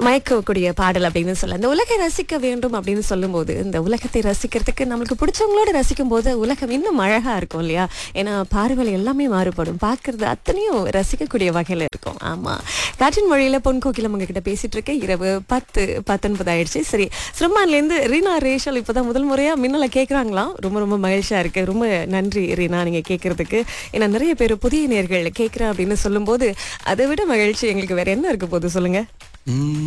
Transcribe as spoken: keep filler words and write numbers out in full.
மயக்கக்கூடிய பாடல் அப்படின்னு சொல்ல இந்த உலகை ரசிக்க வேண்டும் அப்படின்னு சொல்லும்போது இந்த உலகத்தை ரசிக்கிறதுக்கு நம்மளுக்கு பிடிச்சவங்களோட ரசிக்கும் போது உலகம் இன்னும் அழகா இருக்கும் இல்லையா? ஏன்னா பார்வைகள் எல்லாமே மாறுபடும், பார்க்கறது அத்தனையும் ரசிக்கக்கூடிய வகையில இருக்கும். ஆமா, காற்றின் மொழியில பொன் கோகிலம் உங்ககிட்ட பேசிட்டு இருக்க. இரவு பத்து பத்தொன்பது ஆயிடுச்சு. சரி, சிரமான்ல இருந்து ரீனா ரேஷல் இப்பதான் முதல் முறையா மின்னல கேக்குறாங்களாம். ரொம்ப ரொம்ப மகிழ்ச்சியா இருக்கு. ரொம்ப நன்றி ரீனா, நீங்க கேட்கறதுக்கு. ஏன்னா நிறைய பேர் புதிய நேர்கள் கேட்கிறேன் அப்படின்னு சொல்லும் போது அதை விட மகிழ்ச்சி எங்களுக்கு வேற என்ன இருக்க போகுது சொல்லுங்க.